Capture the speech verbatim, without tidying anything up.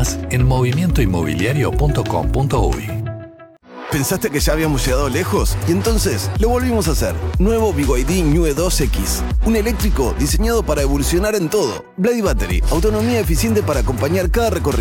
más en movimiento inmobiliario punto com punto uy. ¿Pensaste que ya habíamos llegado lejos? Y entonces lo volvimos a hacer. Nuevo B Y D New E dos X. Un eléctrico diseñado para evolucionar en todo. Blade Battery. Autonomía eficiente para acompañar cada recorrido.